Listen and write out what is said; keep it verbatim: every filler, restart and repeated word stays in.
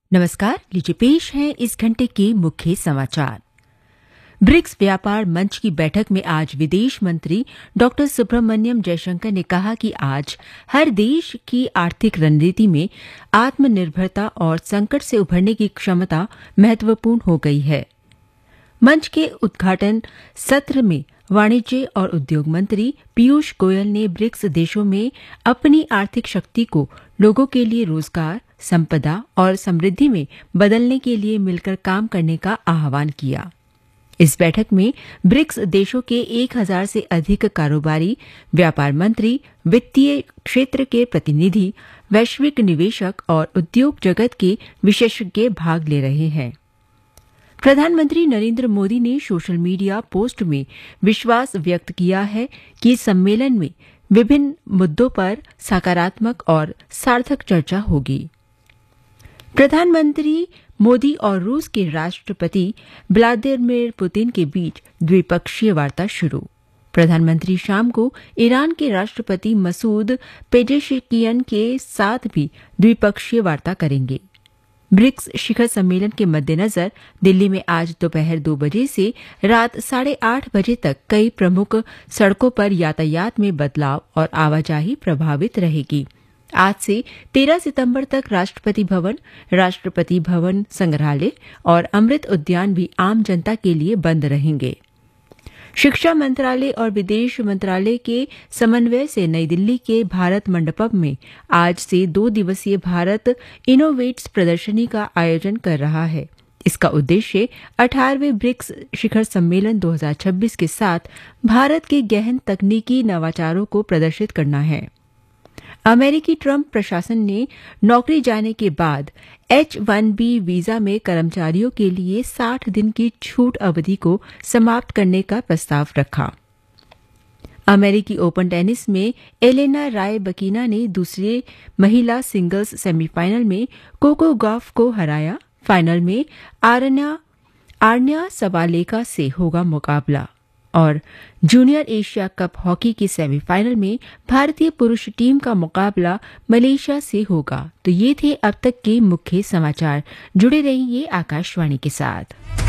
नमस्कार, लीजिए पेश है इस घंटे के मुख्य समाचार। ब्रिक्स व्यापार मंच की बैठक में आज विदेश मंत्री डॉक्टर सुब्रमण्यम जयशंकर ने कहा कि आज हर देश की आर्थिक रणनीति में आत्मनिर्भरता और संकट से उभरने की क्षमता महत्वपूर्ण हो गई है। मंच के उद्घाटन सत्र में वाणिज्य और उद्योग मंत्री पीयूष गोयल ने ब्रिक्स देशों में अपनी आर्थिक शक्ति को लोगों के लिए रोजगार, संपदा और समृद्धि में बदलने के लिए मिलकर काम करने का आह्वान किया। इस बैठक में ब्रिक्स देशों के एक हजार से अधिक कारोबारी, व्यापार मंत्री, वित्तीय क्षेत्र के प्रतिनिधि, वैश्विक निवेशक और उद्योग जगत के विशेषज्ञ भाग ले रहे हैं। प्रधानमंत्री नरेंद्र मोदी ने सोशल मीडिया पोस्ट में विश्वास व्यक्त किया है कि सम्मेलन में विभिन्न मुद्दों पर सकारात्मक और सार्थक चर्चा होगी। प्रधानमंत्री मोदी और रूस के राष्ट्रपति व्लादिमीर पुतिन के बीच द्विपक्षीय वार्ता शुरू। प्रधानमंत्री शाम को ईरान के राष्ट्रपति मसूद पेजेशकियन के साथ भी द्विपक्षीय वार्ता करेंगे। ब्रिक्स शिखर सम्मेलन के मद्देनजर दिल्ली में आज दोपहर दो बजे से रात साढ़े आठ बजे तक कई प्रमुख सड़कों पर यातायात में बदलाव और आवाजाही प्रभावित रहेगी। आज से तेरह सितंबर तक राष्ट्रपति भवन, राष्ट्रपति भवन संग्रहालय और अमृत उद्यान भी आम जनता के लिए बंद रहेंगे। शिक्षा मंत्रालय और विदेश मंत्रालय के समन्वय से नई दिल्ली के भारत मंडपम में आज से दो दिवसीय भारत इनोवेट्स प्रदर्शनी का आयोजन कर रहा है। इसका उद्देश्य अठारहवें ब्रिक्स शिखर सम्मेलन दो हज़ार छब्बीस के साथ भारत के गहन तकनीकी नवाचारों को प्रदर्शित करना है। अमेरिकी ट्रंप प्रशासन ने नौकरी जाने के बाद एच वन बी वीजा में कर्मचारियों के लिए साठ दिन की छूट अवधि को समाप्त करने का प्रस्ताव रखा। अमेरिकी ओपन टेनिस में एलेना रायबकीना ने दूसरे महिला सिंगल्स सेमीफाइनल में कोको गॉफ को हराया। फाइनल में आर्या आर्या सवालेका से होगा मुकाबला। और जूनियर एशिया कप हॉकी के सेमीफाइनल में भारतीय पुरुष टीम का मुकाबला मलेशिया से होगा। तो ये थे अब तक के मुख्य समाचार। जुड़े रहिए आकाशवाणी के साथ।